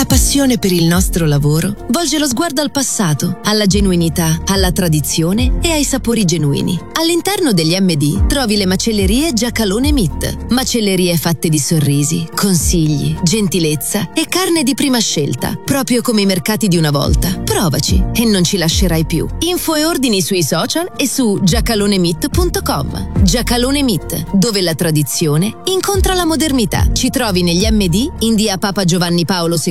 La passione per il nostro lavoro volge lo sguardo al passato, alla genuinità, alla tradizione e ai sapori genuini. All'interno degli M&D trovi le macellerie Giacalone Meat. Macellerie fatte di sorrisi, consigli, gentilezza e carne di prima scelta, proprio come i mercati di una volta. Provaci e non ci lascerai più. Info e ordini sui social e su giacalonemeat.com. Giacalone Meat, dove la tradizione incontra la modernità. Ci trovi negli M&D in via Papa Giovanni Paolo II